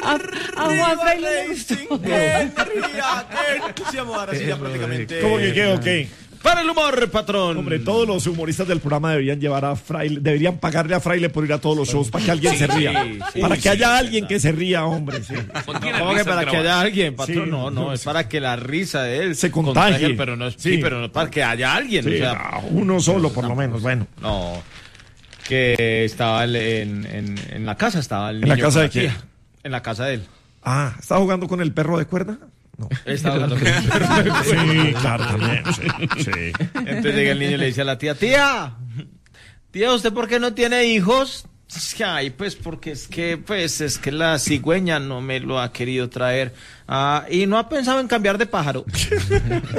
Juan Fraile le gustó. ¡Qué energía! ¡Qué entusiasmo! Ahora sí ya prácticamente... ¿Cómo que qué o qué? ¡Para el humor, patrón! Hombre, todos los humoristas del programa deberían llevar a Fraile, deberían pagarle a Fraile por ir a todos los shows para que alguien se ría. Para que haya alguien que se ría, hombre. Sí. ¿Cómo que para que haya alguien, patrón? Sí, No, es para que la risa de él se contagie. Pero no es, sí, pero no es para que haya alguien. Sí, o sea, uno solo, por lo menos, bueno. No, que estaba en la casa, estaba el ¿En la niño casa con de quién? tía. En la casa de él. Ah, ¿estaba jugando con el perro de cuerda? No. Estaba jugando con el perro. Sí, claro, también. Sí. Entonces llega el niño y le dice a la tía, ¿usted por qué no tiene hijos? Ay, pues porque es que la cigüeña no me lo ha querido traer. Y no ha pensado en cambiar de pájaro.